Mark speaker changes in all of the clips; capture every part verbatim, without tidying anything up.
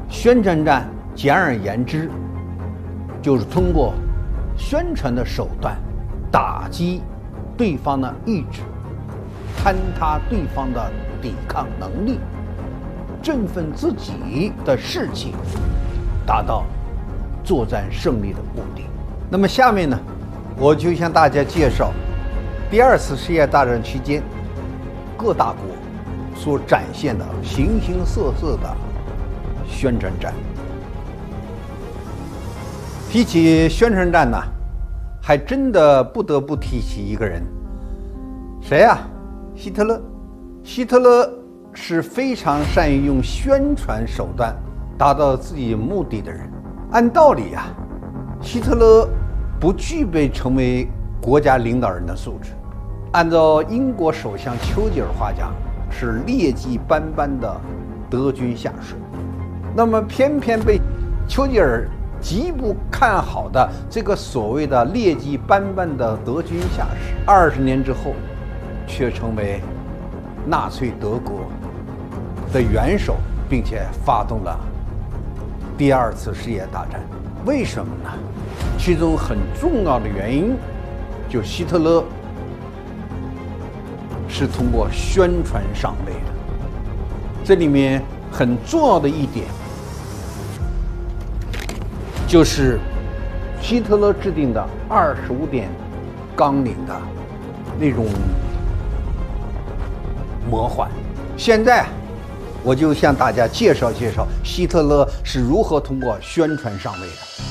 Speaker 1: 宣传战简而言之，就是通过宣传的手段打击对方的意志，坍塌对方的抵抗能力，振奋自己的士气，达到作战胜利的目的。那么下面呢，我就向大家介绍第二次世界大战期间各大国所展现的形形色色的宣传战。提起宣传战呢，还真的不得不提起一个人，谁呀？希特勒。希特勒是非常善于用宣传手段达到自己目的的人。按道理呀，希特勒不具备成为国家领导人的素质。按照英国首相丘吉尔话讲，是劣迹斑斑的德军下属。那么偏偏被丘吉尔极不看好的这个所谓的劣迹斑斑的德军下士，二十年之后却成为纳粹德国的元首，并且发动了第二次世界大战。为什么呢？其中很重要的原因就是希特勒是通过宣传上位的。这里面很重要的一点就是希特勒制定的二十五点纲领的那种魔幻。现在我就向大家介绍介绍希特勒是如何通过宣传上位的。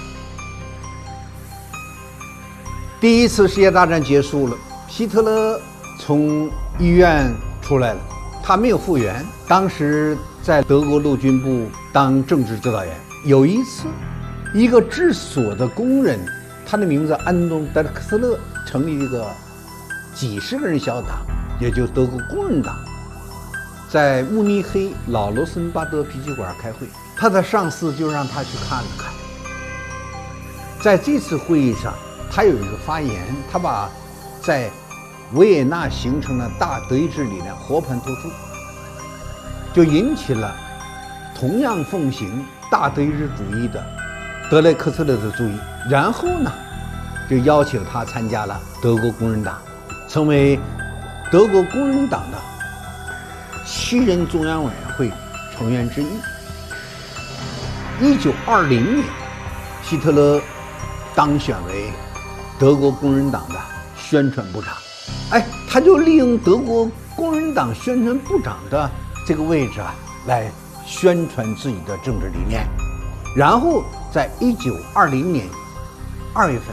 Speaker 1: 第一次世界大战结束了，希特勒从医院出来了，他没有复员，当时在德国陆军部当政治指导员。有一次，一个治所的工人，他的名字安东·德克斯勒，成立一个几十个人小党，也就是德国工人党，在慕尼黑老罗森巴德啤酒馆开会。他的上司就让他去看了看。在这次会议上，他有一个发言，他把在维也纳形成的大德意志理念和盘托出，就引起了同样奉行大德意志主义的德雷克斯勒的注意。然后呢，就邀请他参加了德国工人党，成为德国工人党的七人中央委员会成员之一。一九二零年，希特勒当选为德国工人党的宣传部长。哎，他就利用德国工人党宣传部长的这个位置啊，来宣传自己的政治理念。然后在一九二零年二月份，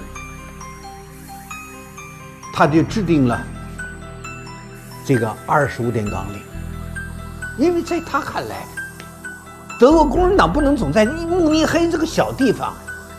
Speaker 1: 他就制定了这个二十五点纲领。因为在他看来，德国工人党不能总在慕尼黑这个小地方，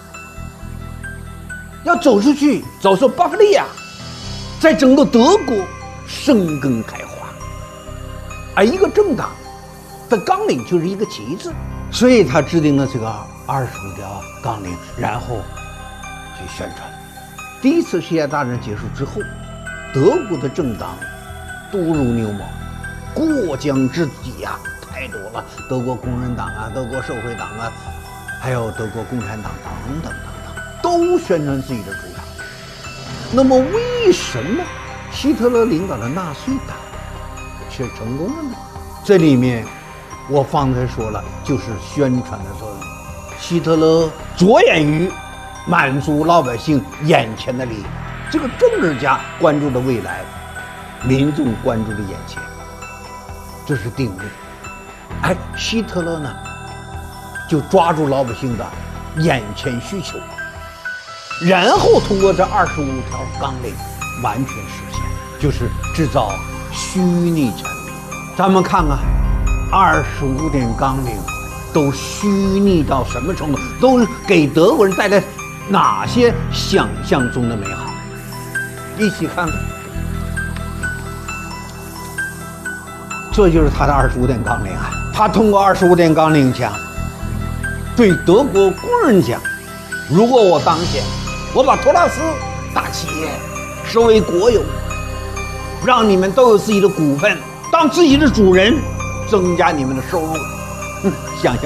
Speaker 1: 要走出去，走出巴伐利亚，在整个德国生根开花。而一个政党的纲领就是一个旗帜，所以他制定了这个二十五条纲领，然后去宣传。第一次世界大战结束之后，德国的政党多如牛毛，过江之鲫呀，太多了。德国工人党啊，德国社会党啊，还有德国共产党等等等等，都宣传自己的主张。那么为什么希特勒领导的纳粹党却成功了呢？这里面我方才说了，就是宣传的作用。希特勒着眼于满足老百姓眼前的利益，这个政治家关注的未来，民众关注的眼前，这是定律。哎，希特勒呢，就抓住老百姓的眼前需求，然后通过这二十五条纲领完全实现，就是制造虚拟产品。咱们看看二十五点纲领都虚拟到什么程度，都给德国人带来哪些想象中的美好。一起看看，这就是他的二十五点纲领啊。他通过二十五点纲领讲，对德国工人讲，如果我当选，我把托拉斯大企业收为国有，让你们都有自己的股份，当自己的主人，增加你们的收入。想象